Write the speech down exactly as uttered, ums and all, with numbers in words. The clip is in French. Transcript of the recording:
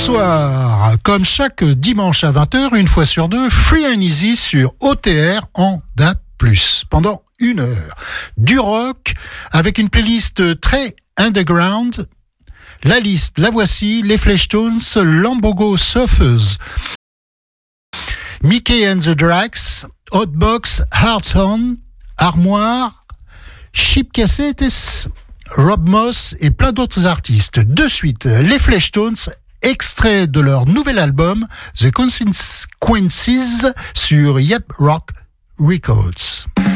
Bonsoir, comme chaque dimanche à vingt heures, une fois sur deux, Free and Easy sur O T R en D A B plus, pendant une heure. Du rock, avec une playlist très underground. La liste, la voici, les Fleshtones, Lambogo Surfers, Mickey and the Drags, Hotbox, Hearthorn, Armoire, Cheap Cassettes, Rob Moss et plein d'autres artistes. De suite, les Fleshtones, extrait de leur nouvel album The Consequences sur Yep Rock Records.